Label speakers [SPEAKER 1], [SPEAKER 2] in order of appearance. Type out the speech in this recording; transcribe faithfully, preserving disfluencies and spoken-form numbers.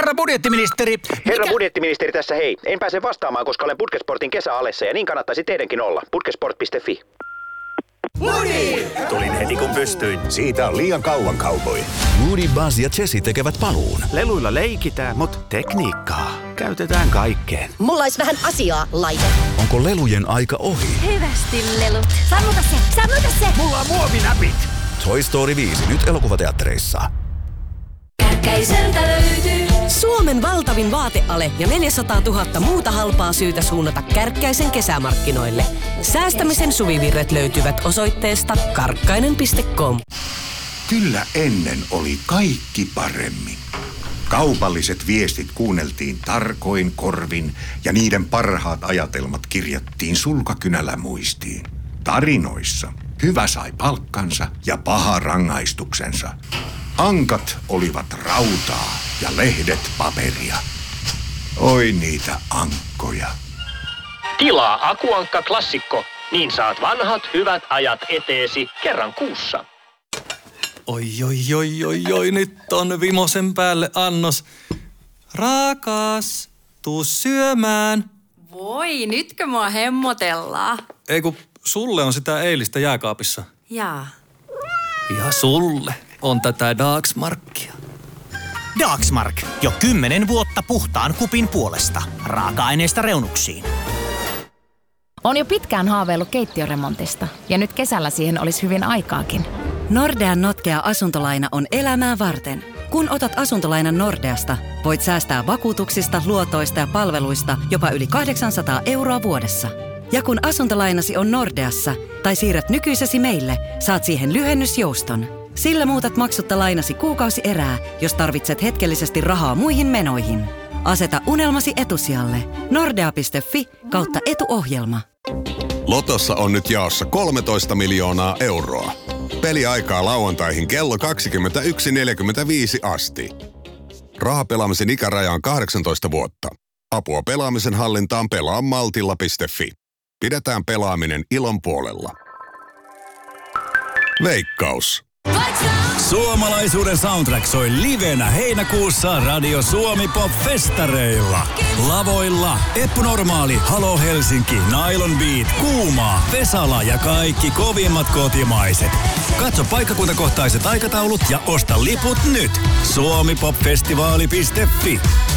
[SPEAKER 1] herra budjettiministeri.
[SPEAKER 2] Herra
[SPEAKER 1] Mikä...
[SPEAKER 2] budjettiministeri tässä hei. En pääse vastaamaan, koska olen Putkesportin kesäalessa ja niin kannattaisi teidänkin olla. putkesport piste fi.
[SPEAKER 3] Woody!
[SPEAKER 4] Tulin heti kun pystyin.
[SPEAKER 5] Siitä on liian kauan cowboy.
[SPEAKER 6] Woody, Buzz ja Jessie tekevät paluun.
[SPEAKER 4] Leluilla leikitään, mutta tekniikkaa käytetään kaikkeen.
[SPEAKER 7] Mulla olisi vähän asiaa, laite.
[SPEAKER 6] Onko lelujen aika ohi?
[SPEAKER 8] Hyvästi lelut. Sammuta se, sammuta se.
[SPEAKER 4] Mulla on muovinäpit.
[SPEAKER 6] Toy Story viisi nyt elokuvateattereissa.
[SPEAKER 8] Kärkkäiseltä löytyy
[SPEAKER 7] Suomen valtavin vaateale ja neljäsataatuhatta muuta halpaa syytä suunnata Kärkkäisen kesämarkkinoille. Säästämisen suvivirret löytyvät osoitteesta karkkainen piste com.
[SPEAKER 5] Kyllä ennen oli kaikki paremmin. Kaupalliset viestit kuunneltiin tarkoin korvin ja niiden parhaat ajatelmat kirjattiin sulkakynällä muistiin. Tarinoissa hyvä sai palkkansa ja paha rangaistuksensa. Ankat olivat rautaa ja lehdet paperia. Oi niitä ankkoja.
[SPEAKER 9] Tilaa Akuankka Klassikko, niin saat vanhat hyvät ajat eteesi kerran kuussa.
[SPEAKER 10] Oi, oi, oi, oi, oi, nyt on vimosen päälle annos. Rakas, tuu syömään.
[SPEAKER 8] Voi, nytkö mua hemmotellaan?
[SPEAKER 10] Ei kun sulle on sitä eilistä jääkaapissa.
[SPEAKER 8] Jaa.
[SPEAKER 10] Ja sulle on tätä Dagsmarkia.
[SPEAKER 1] Dagsmark. Jo kymmenen vuotta puhtaan kupin puolesta. Raaka-aineista reunuksiin.
[SPEAKER 11] On jo pitkään haaveillut keittiöremontista. Ja nyt kesällä siihen olisi hyvin aikaakin.
[SPEAKER 7] Nordean notkea asuntolaina on elämää varten. Kun otat asuntolainan Nordeasta, voit säästää vakuutuksista, luotoista ja palveluista jopa yli kahdeksansataa euroa vuodessa. Ja kun asuntolainasi on Nordeassa tai siirrät nykyisesi meille, saat siihen lyhennysjouston. Sillä muutat maksutta lainasi kuukausi erää, jos tarvitset hetkellisesti rahaa muihin menoihin. Aseta unelmasi etusijalle. Nordea piste fi kautta etuohjelma.
[SPEAKER 12] Lotossa on nyt jaossa kolmetoista miljoonaa euroa. Peliaikaa lauantaihin kello kaksikymmentäyksi neljäkymmentäviisi asti. Rahapelaamisen ikäraja on kahdeksantoista vuotta. Apua pelaamisen hallintaan pelaa maltilla piste fi. Pidetään pelaaminen ilon puolella. Veikkaus.
[SPEAKER 1] Suomalaisuuden soundtrack soi livenä heinäkuussa Radio Suomi Pop-festareilla. Lavoilla Eppu Normaali, Halo Helsinki, Nylon Beat, Kuumaa, Vesala ja kaikki kovimmat kotimaiset. Katso paikkakuntakohtaiset aikataulut ja osta liput nyt. suomi pop festivaali piste fi.